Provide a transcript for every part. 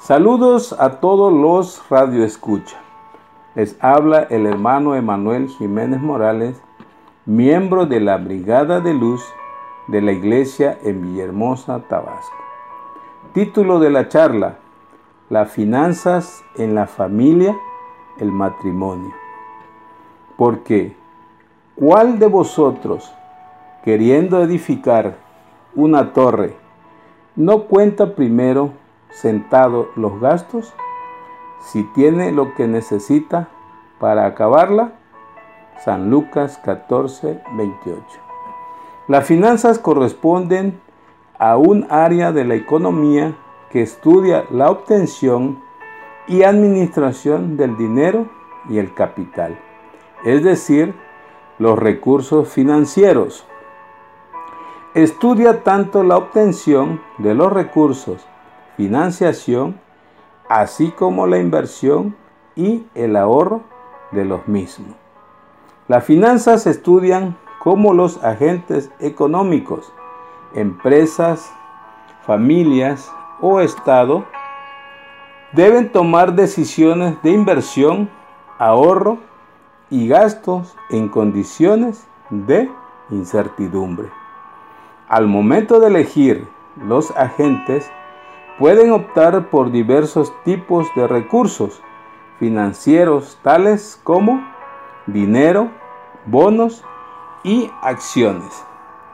Saludos a todos los radioescuchas. Les habla el hermano Emanuel Jiménez Morales, miembro de la Brigada de Luz de la Iglesia en Villahermosa, Tabasco. Título de la charla: Las finanzas en la familia, el matrimonio. Porque, ¿cuál de vosotros, queriendo edificar una torre, no cuenta primero sentado los gastos, si tiene lo que necesita para acabarla? San Lucas 14:28. Las finanzas corresponden a un área de la economía que estudia la obtención y administración del dinero y el capital, es decir, los recursos financieros. Estudia tanto la obtención de los recursos, financiación, así como la inversión y el ahorro de los mismos. Las finanzas estudian cómo los agentes económicos, empresas, familias o Estado deben tomar decisiones de inversión, ahorro y gastos en condiciones de incertidumbre. Al momento de elegir los agentes, pueden optar por diversos tipos de recursos financieros tales como dinero, bonos y acciones.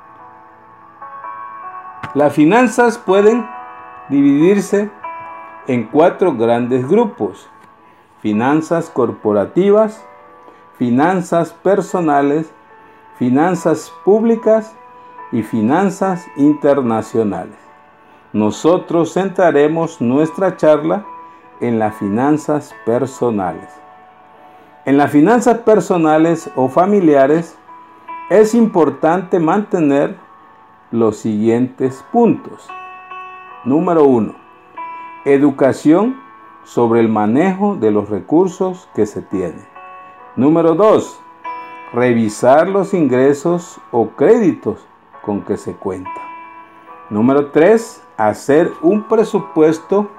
Las finanzas pueden dividirse en 4 grandes grupos: finanzas corporativas, finanzas personales, finanzas públicas y finanzas internacionales. Nosotros centraremos nuestra charla en las finanzas personales. En las finanzas personales o familiares es importante mantener los siguientes puntos. Número 1. Educación sobre el manejo de los recursos que se tiene. Número 2. Revisar los ingresos o créditos con que se cuenta. Número 3. Hacer un presupuesto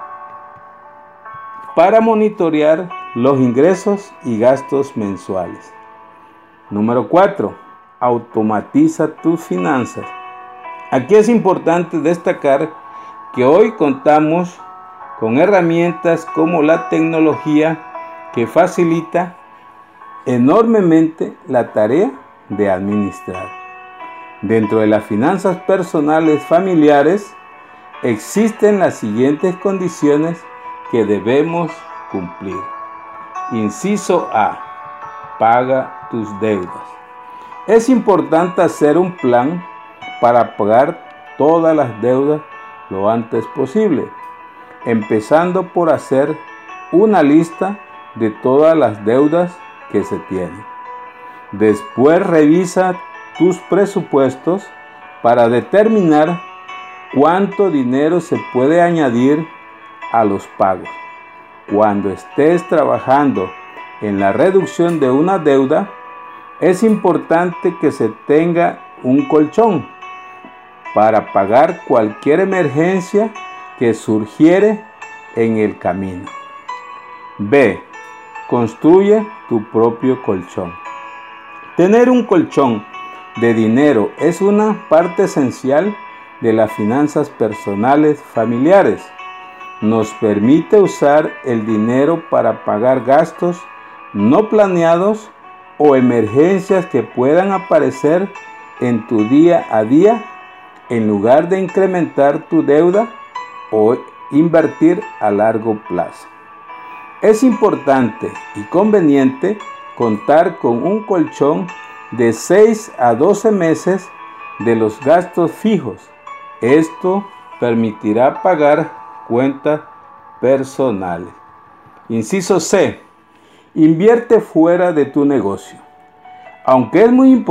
para monitorear los ingresos y gastos mensuales. Número 4. Automatiza tus finanzas. Aquí es importante destacar que hoy contamos con herramientas como la tecnología que facilita enormemente la tarea de administrar. Dentro de las finanzas personales familiares existen las siguientes condiciones que debemos cumplir. Inciso A. Paga tus deudas. Es importante hacer un plan para pagar todas las deudas lo antes posible, empezando por hacer una lista de todas las deudas que se tienen. Después revisa tus presupuestos para determinar cuánto dinero se puede añadir a los pagos. Cuando estés trabajando en la reducción de una deuda, es importante que se tenga un colchón para pagar cualquier emergencia que surgiere en el camino. B. Construye tu propio colchón. Tener un colchón de dinero es una parte esencial de las finanzas personales familiares. Nos permite usar el dinero para pagar gastos no planeados o emergencias que puedan aparecer en tu día a día, en lugar de incrementar tu deuda o invertir a largo plazo. Es importante y conveniente contar con un colchón de 6 a 12 meses de los gastos fijos. Esto permitirá pagar cuentas personales. Inciso C. Invierte fuera de tu negocio. Aunque es muy importante